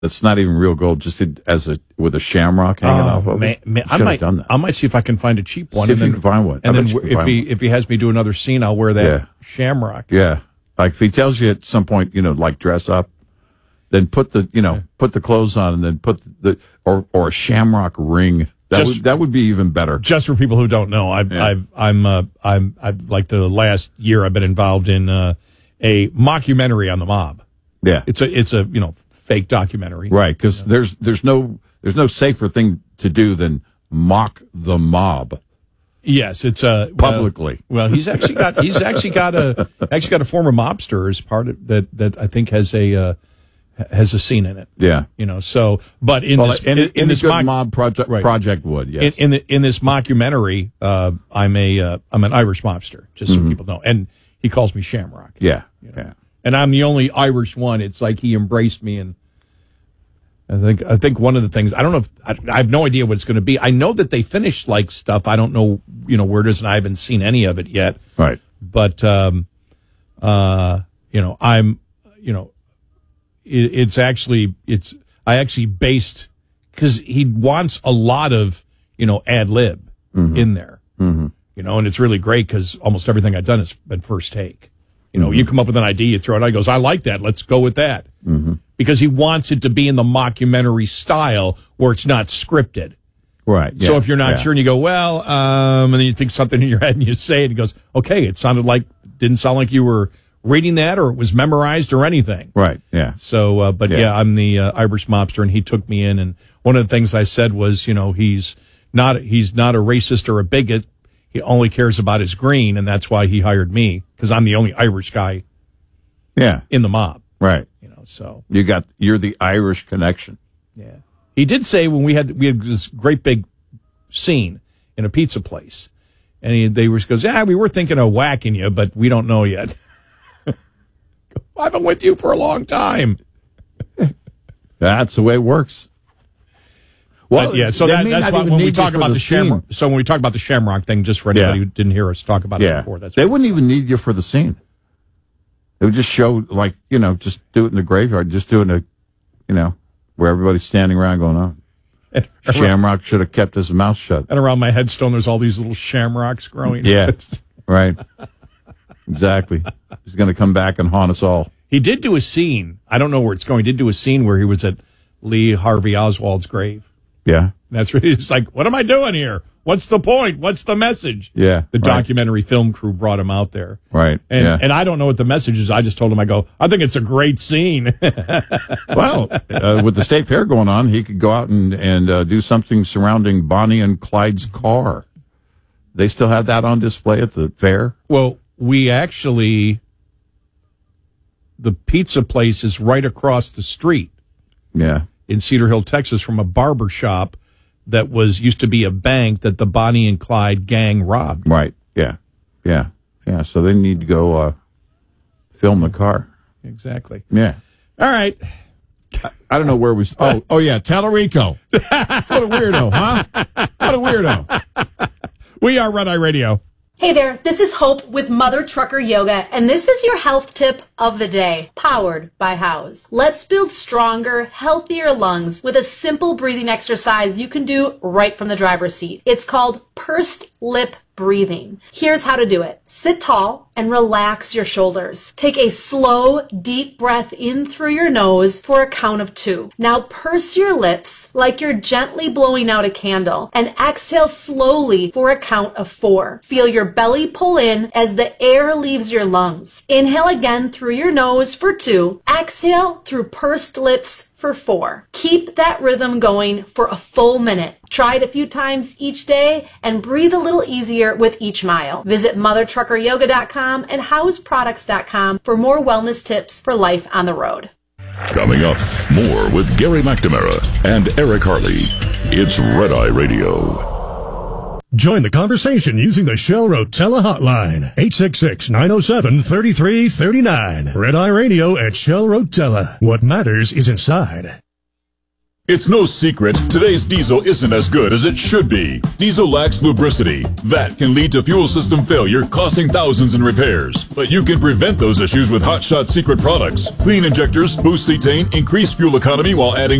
that's not even real gold, just with a shamrock hanging off of it. I might see if I can find a cheap one. See if you can find one. And then if he has me do another scene, I'll wear that shamrock. Yeah. Like if he tells you at some point, like dress up, then put the clothes on and then put or a shamrock ring. That would be even better. Just for people who don't know, I've like the last year I've been involved in a mockumentary on the mob. Yeah. It's a fake documentary. Right, because there's no safer thing to do than mock the mob. Yes, it's publicly. Well, he's actually got a former mobster as part of that I think has a scene in it. Yeah, So, but in this mob project would, yes. In this mockumentary, I'm an Irish mobster, just so people know, and he calls me Shamrock. Yeah, yeah. And I'm the only Irish one. It's like he embraced me, and I think one of the things, I don't know if I have no idea what it's going to be. I know that they finished like stuff. I don't know, where it is, and I haven't seen any of it yet. Right. But I actually based, because he wants a lot of ad lib in there. Mm-hmm. And it's really great because almost everything I've done has been first take. You come up with an idea, you throw it out, he goes, I like that, let's go with that. Mm-hmm. Because he wants it to be in the mockumentary style where it's not scripted. Right. Yeah, so if you're not sure and you go, well, and then you think something in your head and you say it, and he goes, okay, didn't sound like you were reading that or it was memorized or anything. Right, yeah. So, I'm the Irish mobster, and he took me in, and one of the things I said was, he's not a racist or a bigot. He only cares about his green, and that's why he hired me, because I'm the only Irish guy in the mob. Right. So you're the Irish connection. Yeah. He did say when we had this great big scene in a pizza place, and he goes, we were thinking of whacking you, but we don't know yet. I've been with you for a long time. That's the way it works. Well, so that's why when we talk about the shamrock. So when we talk about the shamrock thing, just for anybody who didn't hear us talk about it before, they wouldn't even need you for the scene. They would just show, just do it in the graveyard, just do it in where everybody's standing around going on. Shamrock should have kept his mouth shut. And around my headstone, there's all these little shamrocks growing. Yeah, right. Exactly. He's going to come back and haunt us all. He did do a scene. I don't know where it's going. He did do a scene where he was at Lee Harvey Oswald's grave. Yeah. That's really, it's like, what am I doing here? What's the point? What's the message? Yeah. The documentary film crew brought him out there. Right. And I don't know what the message is. I just told him, I think it's a great scene. Well, with the state fair going on, he could go out and do something surrounding Bonnie and Clyde's car. They still have that on display at the fair? Well, the pizza place is right across the street. Yeah. In Cedar Hill, Texas, from a barber shop that used to be a bank that the Bonnie and Clyde gang robbed. Right. Yeah. Yeah. Yeah. So they need to go film the car. Exactly. Yeah. All right. I don't know where we... Oh, yeah. Tallarico. What a weirdo, huh? What a weirdo. We are Red Eye Radio. Hey there, this is Hope with Mother Trucker Yoga, and this is your health tip of the day, powered by House. Let's build stronger, healthier lungs with a simple breathing exercise you can do right from the driver's seat. It's called pursed lip breathing. Here's how to do it. Sit tall and relax your shoulders. Take a slow, deep breath in through your nose for a count of 2. Now purse your lips like you're gently blowing out a candle and exhale slowly for a count of 4. Feel your belly pull in as the air leaves your lungs. Inhale again through your nose for 2. Exhale through pursed lips for 4. Keep that rhythm going for a full minute. Try it a few times each day and breathe a little easier with each mile. Visit mothertruckeryoga.com and houseproducts.com for more wellness tips for life on the road. Coming up, more with Gary McNamara and Eric Harley. It's Red Eye Radio. Join the conversation using the Shell Rotella hotline, 866-907-3339. Red Eye Radio at Shell Rotella. What matters is inside. It's no secret, today's diesel isn't as good as it should be. Diesel lacks lubricity. That can lead to fuel system failure, costing thousands in repairs. But you can prevent those issues with Hot Shot Secret products. Clean injectors, boost cetane, increase fuel economy while adding